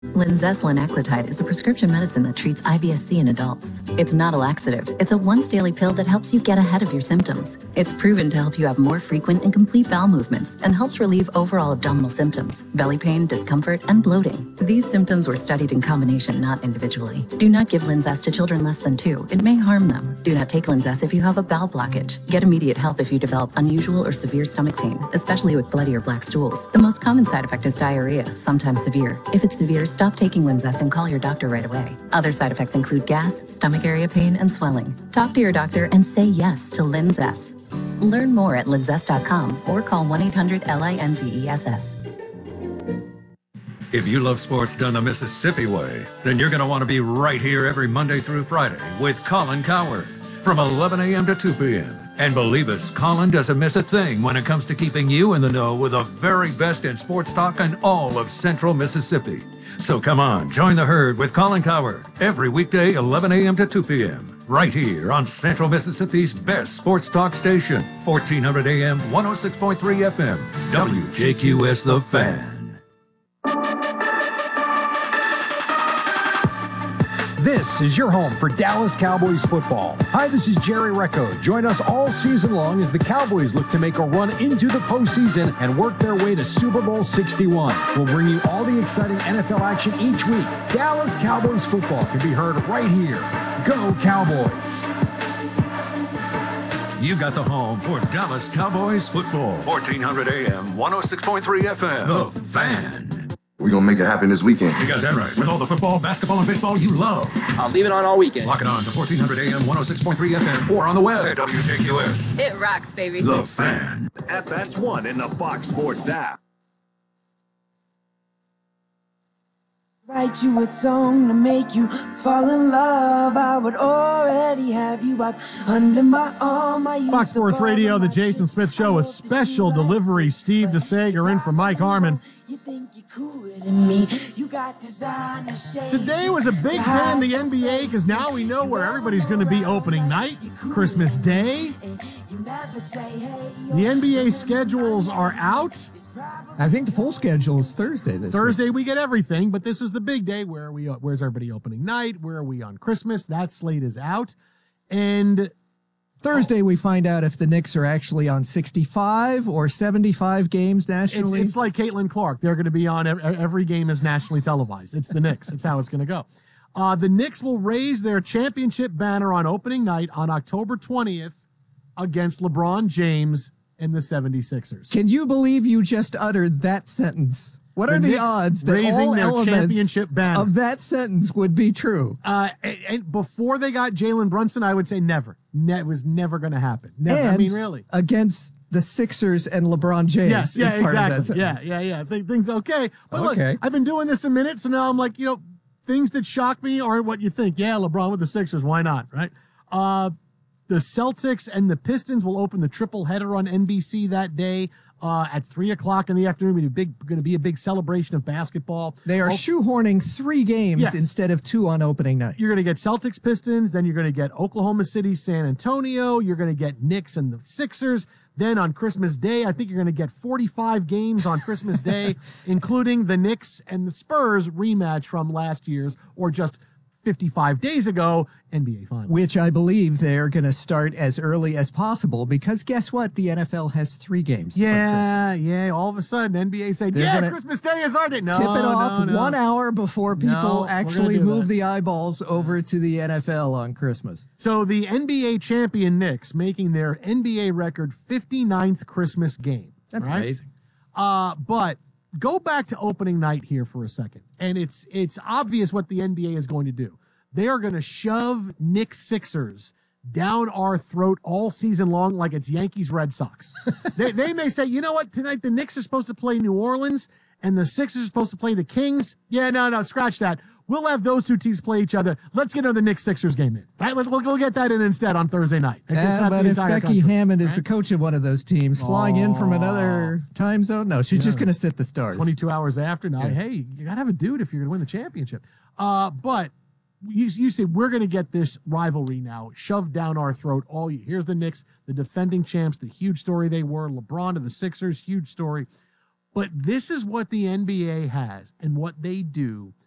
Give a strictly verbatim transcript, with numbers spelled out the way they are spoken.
Linzess linaclotide is a prescription medicine that treats I B S C in adults. It's not a laxative. It's a once-daily pill that helps you get ahead of your symptoms. It's proven to help you have more frequent and complete bowel movements and helps relieve overall abdominal symptoms, belly pain, discomfort, and bloating. These symptoms were studied in combination, not individually. Do not give Linzess to children less than two. It may harm them. Do not take Linzess if you have a bowel blockage. Get immediate help if you develop unusual or severe stomach pain, especially with bloody or black stools. The most common side effect is diarrhea, sometimes severe. If it's severe, stop taking Linzess and call your doctor right away. Other side effects include gas, stomach area pain, and swelling. Talk to your doctor and say yes to Linzess. Learn more at linzess dot com or call one eight hundred L I N Z E S S. If you love sports done the Mississippi way, then you're going to want to be right here every Monday through Friday with Colin Cowherd from eleven a.m. to two p.m. And believe us, Colin doesn't miss a thing when it comes to keeping you in the know with the very best in sports talk in all of Central Mississippi. So come on, join the herd with Colin Cowherd every weekday, eleven a.m. to two p.m. right here on Central Mississippi's best sports talk station, fourteen hundred A M, one oh six point three F M, W J Q S The Fan. This is your home for Dallas Cowboys football. Hi, this is Jerry Recco. Join us all season long as the Cowboys look to make a run into the postseason and work their way to Super Bowl sixty-one. We'll bring you all the exciting N F L action each week. Dallas Cowboys football can be heard right here. Go Cowboys! You got the home for Dallas Cowboys football, fourteen hundred A M, one oh six point three F M, The Fan. We're going to make it happen this weekend. You got that right. With all the football, basketball, and baseball you love. I'll leave it on all weekend. Lock it on to fourteen hundred A M, one oh six point three F M, or on the web at W J Q S. It rocks, baby. The Fan. F S one in the Fox Sports app. Write you a song to make you fall in love. I would already have you up under my arm. I used Fox Sports Radio, the Jason Smith Show, a special delivery. Steve DeSager in for Mike Harmon. You think you could in me. You got designer shades. Today was a big day in the N B A because now we know where everybody's going to be opening night, Christmas Day. The N B A schedules are out. I think the full schedule is Thursday this Thursday week. we get everything, but this was the big day. Where are we? Where's everybody opening night? Where are we on Christmas? That slate is out. And Thursday, we find out if the Knicks are actually on sixty-five or seventy-five games nationally. It's, it's like Caitlin Clark. They're going to be on every, every game is nationally televised. It's the Knicks. It's how it's going to go. Uh, the Knicks will raise their championship banner on opening night on October twentieth against LeBron James and the seventy-sixers. Can you believe you just uttered that sentence? What the are the Knicks odds that raising all their elements championship banner of that sentence would be true? Uh, and, and before they got Jalen Brunson, I would say never. Ne- it was never going to happen. Never. And I mean, really. Against the Sixers and LeBron James. Yes, yeah, is part exactly. Of that yeah, sentence. yeah, yeah. Th- things okay. But okay. Look, I've been doing this a minute, so now I'm like, you know, things that shock me aren't what you think. Yeah, LeBron with the Sixers, why not, right? Uh, the Celtics and the Pistons will open the triple header on N B C that day. Uh, at three o'clock in the afternoon, going to be big, going to be a big celebration of basketball. They are oh, shoehorning three games yes. instead of two on opening night. You're going to get Celtics Pistons, then you're going to get Oklahoma City San Antonio. You're going to get Knicks and the Sixers. Then on Christmas Day, I think you're going to get forty-five games on Christmas Day, including the Knicks and the Spurs rematch from last year's, or just fifty-five days ago, N B A Finals. Which I believe they're going to start as early as possible because guess what? The N F L has three games. Yeah, yeah. All of a sudden, N B A said, They're yeah, Christmas Day is our day. No, tip it off no, no. one hour before people No, actually move that. the eyeballs over to the N F L on Christmas. So the N B A champion Knicks making their N B A record fifty-ninth Christmas game. That's right? amazing. Uh, but go back to opening night here for a second. And it's it's obvious what the N B A is going to do. They are going to shove Knicks Sixers down our throat all season long like it's Yankees Red Sox. they, they may say, you know what, tonight the Knicks are supposed to play New Orleans and the Sixers are supposed to play the Kings. Yeah, no, no, scratch that. We'll have those two teams play each other. Let's get another Knicks Sixers game in. Right? Let's, we'll go get that in instead on Thursday night. Uh, but if Becky country, Hammond is right? the coach of one of those teams, flying in from another time zone, no, she's Yeah. just going to sit the stars. twenty-two hours after. Now, Yeah. hey, you got to have a dude if you're going to win the championship. Uh, but you, you say we're going to get this rivalry now shoved down our throat all year. Here's the Knicks, the defending champs, the huge story they were. LeBron to the Sixers, huge story. But this is what the N B A has and what they do